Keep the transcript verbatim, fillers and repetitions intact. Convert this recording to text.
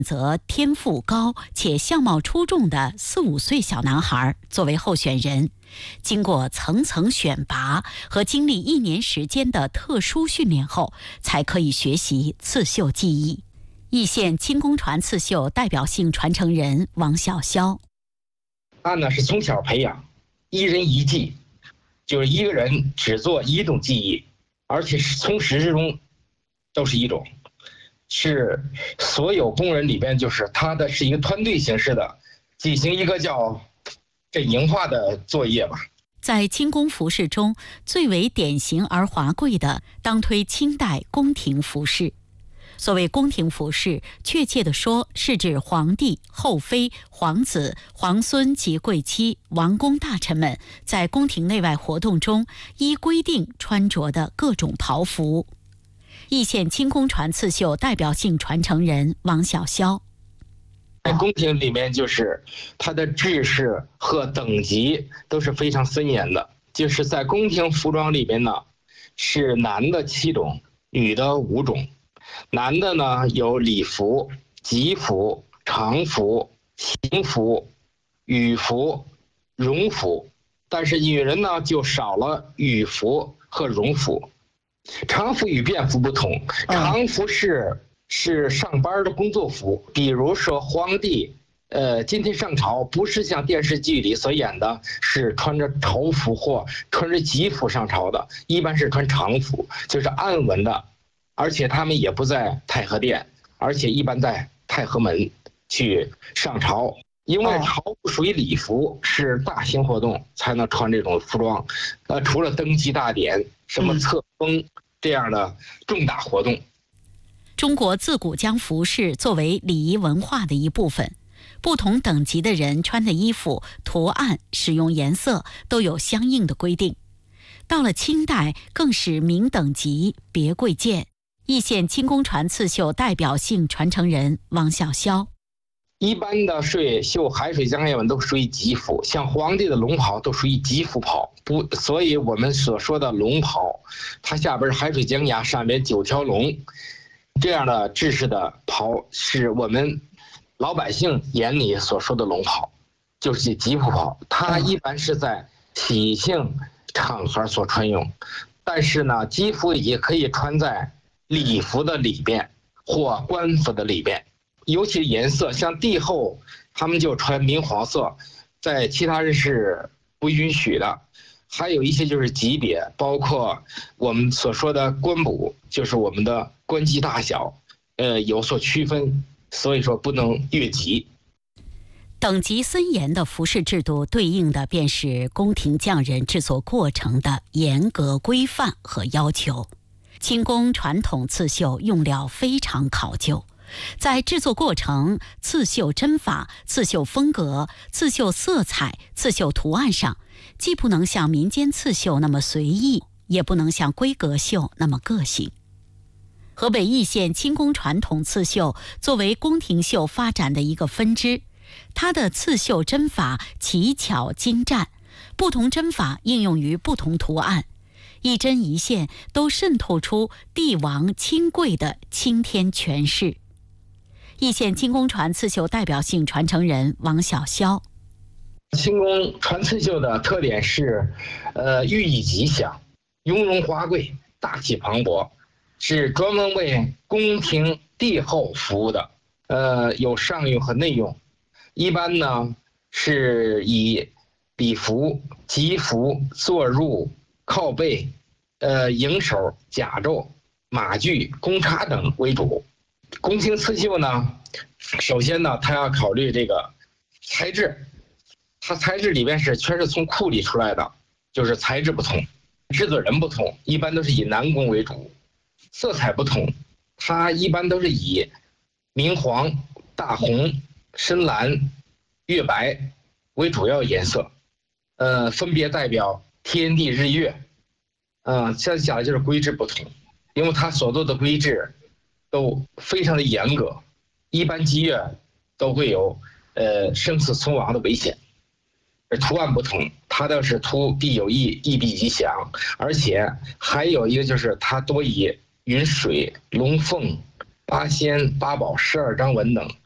择天赋高且相貌出众的四五岁小男孩作为候选人，经过层层选拔和经历一年时间的特殊训练后，才可以学习刺绣技艺。易县轻工传刺绣代表性传承人王小潇， 他呢是从小培养一人一技，就是一个人只做一种技艺，而且是从始至终都是一种，是所有工人里边就是他的是一个团队形式的进行一个叫阵营化的作业吧。 在轻工服饰中最为典型而华贵的，当推清代宫廷服饰。所谓宫廷服饰，确切地说是指皇帝、后妃、皇子、皇孙及贵戚、王公大臣们在宫廷内外活动中依规定穿着的各种袍服。易县轻工传刺绣代表性传承人王小潇， 在宫廷里面，就是它的制式和等级都是非常森严的。就是在宫廷服装里边呢，是男的七种，女的五种。男的呢有礼服、吉服、常服、行服、羽服、荣服，但是女人呢就少了羽服和荣服。常服与便服不同，常服是是上班的工作服，比如说皇帝，呃，今天上朝不是像电视剧里所演的，是穿着朝服或穿着吉服上朝的，一般是穿常服，就是暗纹的，而且他们也不在太和殿，而且一般在太和门去上朝，因为朝服属于礼服，是大型活动才能穿这种服装，呃，除了登基大典、什么册封这样的重大活动。 中国自古将服饰作为礼仪文化的一部分，不同等级的人穿的衣服、图案、使用颜色都有相应的规定。到了清代，更是明等级别贵贱。易县轻工传刺绣代表性传承人王小潇， 一般的水绣海水江烟纹都属于吉服，像皇帝的龙袍都属于吉服袍，不，所以我们所说的龙袍，它下边是海水江崖，上面九条龙，这样的制式的袍是我们老百姓眼里所说的龙袍，就是吉服袍，它一般是在喜庆场合所穿用，但是呢，吉服也可以穿在礼服的里边或官服的里边，尤其颜色，像帝后他们就穿明黄色，在其他人是不允许的。还有一些就是级别，包括我们所说的官补，就是我们的官级大小，呃，有所区分，所以说不能越级。 等级森严的服饰制度对应的便是宫廷匠人制作过程的严格规范和要求。轻工传统刺绣用料非常考究，在制作过程、刺绣针法、刺绣风格、刺绣色彩、刺绣图案上，既不能像民间刺绣那么随意，也不能像规格绣那么个性。河北易县轻工传统刺绣作为宫廷绣发展的一个分支，它的刺绣针法奇巧精湛，不同针法应用于不同图案，一针一线都渗透出帝王亲贵的青天权势。易县轻工传刺绣代表性传承人王小潇， 轻工传刺绣的特点是，呃，寓意吉祥、雍容华贵、大气磅礴，是专门为宫廷帝后服务的，呃，有上用和内用。一般呢是以礼服、吉服、坐入、靠背、呃迎手、甲胄、马具、弓叉等为主。宫廷刺绣呢，首先呢，它要考虑这个材质，它材质里边是全是从库里出来的，就是材质不同，制作人不同，一般都是以男工为主。色彩不同，它一般都是以明黄、大红、深蓝、月白为主要颜色，呃，分别代表天地日月。嗯、呃，现在讲的就是规制不同，因为它所做的规制都非常的严格，一般积月都会有呃生死存亡的危险。而图案不同，它的是图必有意，意必吉祥，而且还有一个就是它多以云水、龙凤、八仙、八宝、十二章文等